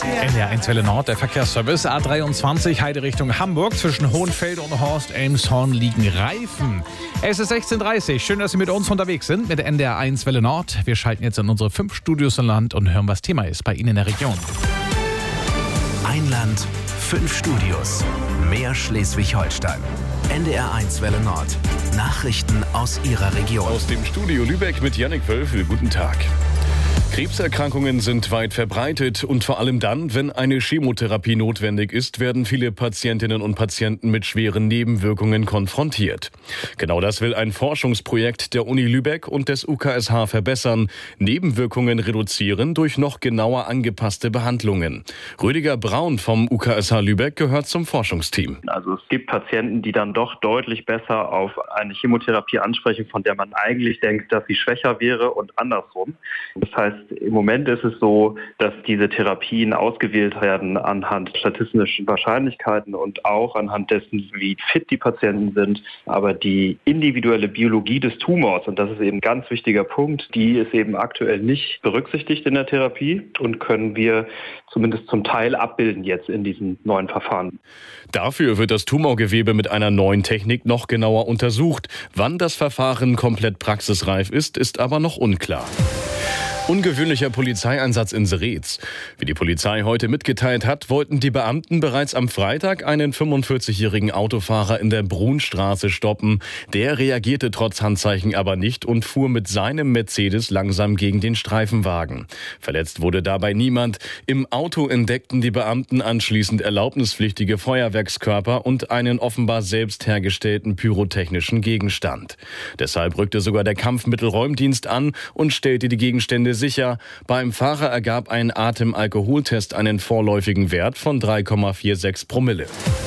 NDR 1 Welle Nord, der Verkehrsservice A23 Heide Richtung Hamburg. Zwischen Hohenfelde und Horst-Elmshorn liegen Reifen. Es ist 16:30 Uhr. Schön, dass Sie mit uns unterwegs sind mit NDR 1 Welle Nord. Wir schalten jetzt in unsere 5 Studios im Land und hören, was Thema ist bei Ihnen in der Region. Ein Land, 5 Studios. Mehr Schleswig-Holstein. NDR 1 Welle Nord. Nachrichten aus Ihrer Region. Aus dem Studio Lübeck mit Jannik Wölfel. Guten Tag. Krebserkrankungen sind weit verbreitet und vor allem dann, wenn eine Chemotherapie notwendig ist, werden viele Patientinnen und Patienten mit schweren Nebenwirkungen konfrontiert. Genau das will ein Forschungsprojekt der Uni Lübeck und des UKSH verbessern, Nebenwirkungen reduzieren durch noch genauer angepasste Behandlungen. Rüdiger Braun vom UKSH Lübeck gehört zum Forschungsteam. Also es gibt Patienten, die dann doch deutlich besser auf eine Chemotherapie ansprechen, von der man eigentlich denkt, dass sie schwächer wäre und andersrum. Das heißt, im Moment ist es so, dass diese Therapien ausgewählt werden anhand statistischen Wahrscheinlichkeiten und auch anhand dessen, wie fit die Patienten sind. Aber die individuelle Biologie des Tumors, und das ist eben ein ganz wichtiger Punkt, die ist eben aktuell nicht berücksichtigt in der Therapie und können wir zumindest zum Teil abbilden jetzt in diesen neuen Verfahren. Dafür wird das Tumorgewebe mit einer neuen Technik noch genauer untersucht. Wann das Verfahren komplett praxisreif ist, ist aber noch unklar. Ungewöhnlicher Polizeieinsatz in Seretz. Wie die Polizei heute mitgeteilt hat, wollten die Beamten bereits am Freitag einen 45-jährigen Autofahrer in der Brunstraße stoppen. Der reagierte trotz Handzeichen aber nicht und fuhr mit seinem Mercedes langsam gegen den Streifenwagen. Verletzt wurde dabei niemand. Im Auto entdeckten die Beamten anschließend erlaubnispflichtige Feuerwerkskörper und einen offenbar selbst hergestellten pyrotechnischen Gegenstand. Deshalb rückte sogar der Kampfmittelräumdienst an und stellte die Gegenstände sicher. Beim Fahrer ergab ein Atemalkoholtest einen vorläufigen Wert von 3,46 Promille.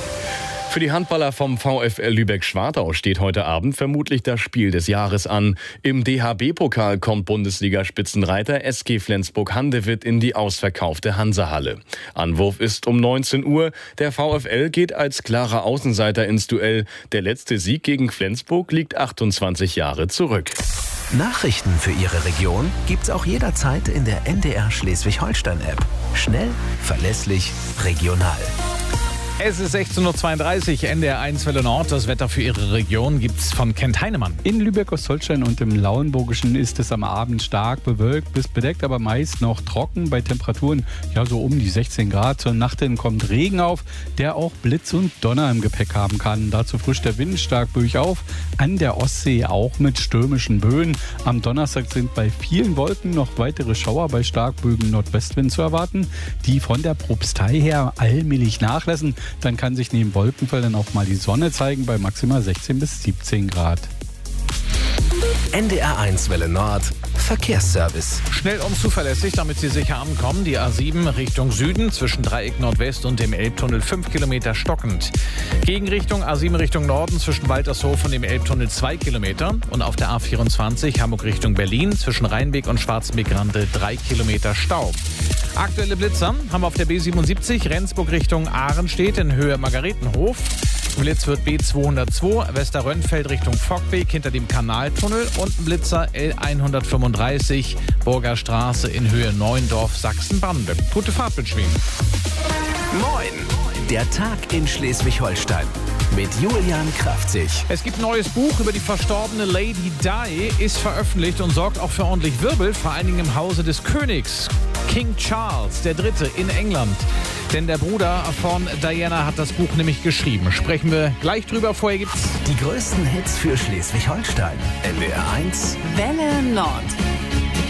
Für die Handballer vom VfL Lübeck-Schwartau steht heute Abend vermutlich das Spiel des Jahres an. Im DHB-Pokal kommt Bundesliga-Spitzenreiter SG Flensburg-Handewitt in die ausverkaufte Hansa-Halle. Anwurf ist um 19 Uhr. Der VfL geht als klarer Außenseiter ins Duell. Der letzte Sieg gegen Flensburg liegt 28 Jahre zurück. Nachrichten für Ihre Region gibt's auch jederzeit in der NDR Schleswig-Holstein-App. Schnell, verlässlich, regional. Es ist 16:32 Uhr, NDR 1 Welle Nord. Das Wetter für Ihre Region gibt's von Kent Heinemann. In Lübeck, Ostholstein und im Lauenburgischen ist es am Abend stark bewölkt bis bedeckt, aber meist noch trocken bei Temperaturen so um die 16 Grad. Zur Nacht hin kommt Regen auf, der auch Blitz und Donner im Gepäck haben kann. Dazu frischt der Wind stark durchauf, an der Ostsee auch mit stürmischen Böen. Am Donnerstag sind bei vielen Wolken noch weitere Schauer bei starkböigem Nordwestwind zu erwarten, die von der Propstei her allmählich nachlassen. Dann kann sich neben Wolkenfeldern auch mal die Sonne zeigen bei maximal 16 bis 17 Grad. NDR 1 Welle Nord. Verkehrsservice. Schnell und zuverlässig, damit Sie sicher ankommen. Die A7 Richtung Süden zwischen Dreieck Nordwest und dem Elbtunnel 5 Kilometer stockend. Gegenrichtung A7 Richtung Norden zwischen Waltershof und dem Elbtunnel 2 Kilometer. Und auf der A24 Hamburg Richtung Berlin zwischen Rheinbeek und Schwarzenbeek-Rande 3 Kilometer Stau. Aktuelle Blitzer haben wir auf der B77 Rendsburg Richtung Ahrenstedt in Höhe Margaretenhof. Blitz wird B202 Westerrönfeld Richtung Fockbeek hinter dem Kanaltunnel und ein Blitzer L135 Burger Straße in Höhe Neuendorf Sachsen-Bande. Gute Fahrt mit Schweden. Moin! Der Tag in Schleswig-Holstein mit Julian Kraftzig. Es gibt ein neues Buch über die verstorbene Lady Di, ist veröffentlicht und sorgt auch für ordentlich Wirbel, vor allen Dingen im Hause des Königs. King Charles III. In England. Denn der Bruder von Diana hat das Buch nämlich geschrieben. Sprechen wir gleich drüber. Vorher gibt's die größten Hits für Schleswig-Holstein. NDR 1 Welle Nord.